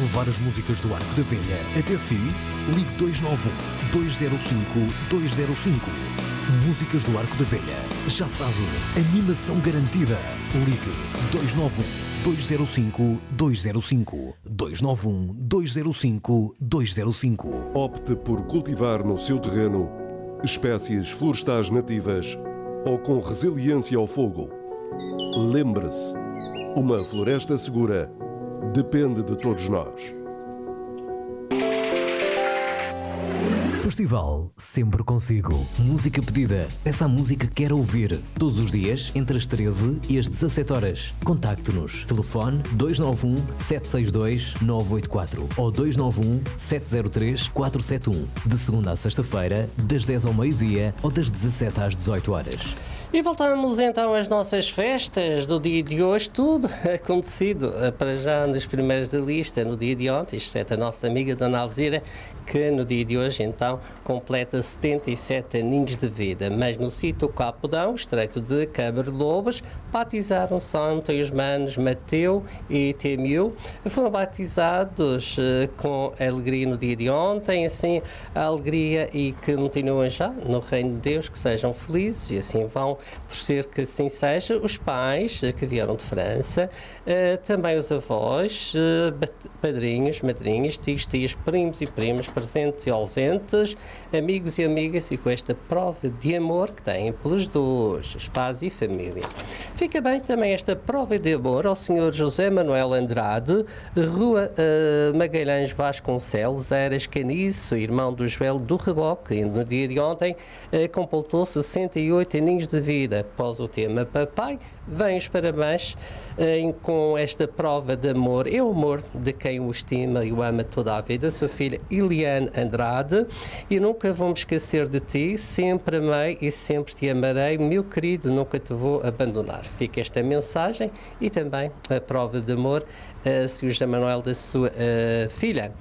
levar as músicas do Arco da Velha até si? Ligue 291-205-205. Músicas do Arco da Velha. Já sabe, animação garantida. Ligue 291-205-205. 291-205-205. Opte por cultivar no seu terreno espécies florestais nativas ou com resiliência ao fogo. Lembre-se, uma floresta segura depende de todos nós. Festival sempre consigo. Música pedida. Peça a música que quer ouvir. Todos os dias, entre as 13 e as 17 horas. Contacte-nos. Telefone 291-762-984 ou 291-703-471. De segunda a sexta-feira, das 10 ao meio-dia ou das 17 às 18 horas. E voltamos então às nossas festas do dia de hoje, tudo acontecido para já nos primeiros da lista no dia de ontem, exceto a nossa amiga Dona Alzira, que no dia de hoje então completa 77 aninhos de vida, mas no sítio Capodão, estreito de Câmara-Lobos, batizaram-se ontem os manos Mateu e Temiu, foram batizados com alegria no dia de ontem, assim a alegria e que continuam já no reino de Deus, que sejam felizes e assim vão torcer que assim seja, os pais que vieram de França, também os avós, padrinhos, madrinhas, tios, tias, primos e primas, presentes e ausentes, amigos e amigas, e com esta prova de amor que têm pelos dois, os pais e família. Fica bem também esta prova de amor ao Sr. José Manuel Andrade, Rua Magalhães Vasconcelos, Eras Caniço, irmão do Joel do Reboque, e no dia de ontem completou 68 aninhos de vida. Após o tema Papai, vem os parabéns com esta prova de amor. É o amor de quem o estima e o ama toda a vida, sua filha Eliane Andrade. E nunca vou me esquecer de ti, sempre amei e sempre te amarei, meu querido, nunca te vou abandonar. Fica esta mensagem e também a prova de amor a Sr. José Manuel da sua filha,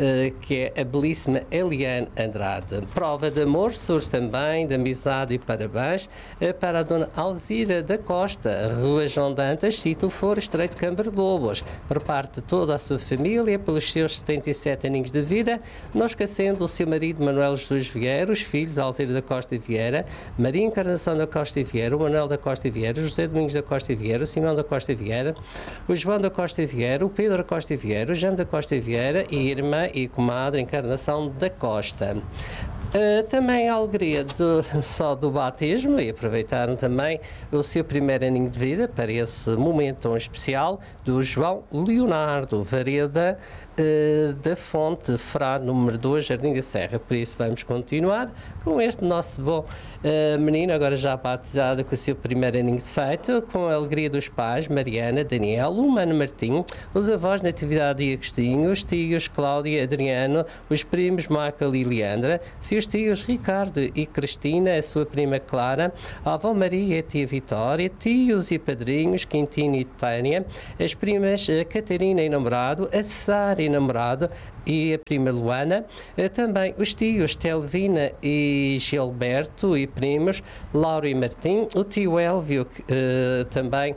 que é a belíssima Eliane Andrade. Prova de amor surge também de amizade e parabéns para a Dona Alzira da Costa, Rua João Dantas, sítio For, Estreito de Câmara-Lobos, por parte de toda a sua família, pelos seus 77 aninhos de vida, não esquecendo o seu marido Manuel Jesus Vieira, os filhos Alzira da Costa e Vieira, Maria Encarnação da Costa e Vieira, o Manuel da Costa e Vieira, José Domingos da Costa e Vieira, o Simão da Costa e Vieira, o João da Costa e Vieira, o Pedro da Costa e Vieira, o Jean da Costa e Vieira e irmã e comadre Encarnação da Costa. Também a alegria só do batismo, e aproveitaram também o seu primeiro aninho de vida para esse momento tão especial do João Leonardo Vareda da Fonte, Frade número 2, Jardim da Serra. Por isso vamos continuar com este nosso bom menino, agora já batizado com o seu primeiro aninho de feito, com a alegria dos pais Mariana, Daniel, o Mano Martim, os avós Natividade e Agostinho, os tios Cláudia e Adriano, os primos Michael e Leandra, seus tios Ricardo e Cristina, a sua prima Clara, a avó Maria e a tia Vitória, tios e padrinhos Quintino e Tânia, as primas Catarina e namorado, a Sara e namorado e a prima Luana, também os tios Telvina e Gilberto e primos Laura e Martim, o tio Elvio também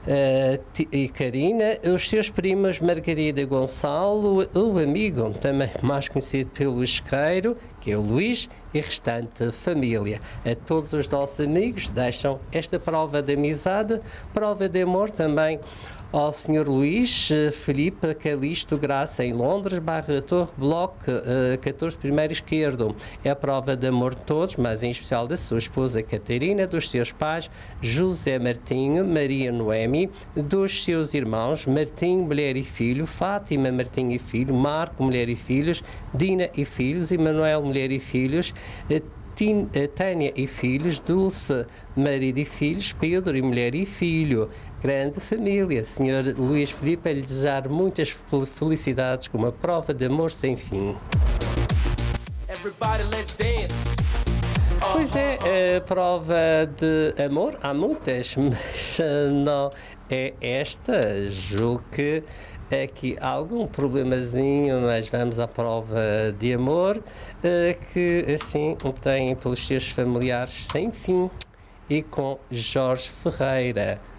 e Karina, os seus primos Margarida e Gonçalo, o amigo também mais conhecido pelo isqueiro, que é o Luís, e restante família. A todos os nossos amigos deixam esta prova de amizade, prova de amor também ao Sr. Luís Felipe Calixto Graça, em Londres, Barra Torre, Bloco 14, primeiro esquerdo. É a prova de amor de todos, mas em especial da sua esposa Catarina, dos seus pais José Martinho, Maria Noemi, dos seus irmãos Martim, mulher e filho, Fátima, Martim e filho, Marco, mulher e filhos, Dina e filhos, Emanuel, mulher e filhos, Tânia e filhos, Dulce, marido e filhos, Pedro e mulher e filho. Grande família. Sr. Luís Filipe, a lhe desejar muitas felicidades com uma prova de amor sem fim. Everybody, let's dance. Pois é, a prova de amor, há muitas, mas não é esta. Julgo que aqui há algum problemazinho, mas vamos à prova de amor, que assim obtém pelos seus familiares sem fim, e com Jorge Ferreira.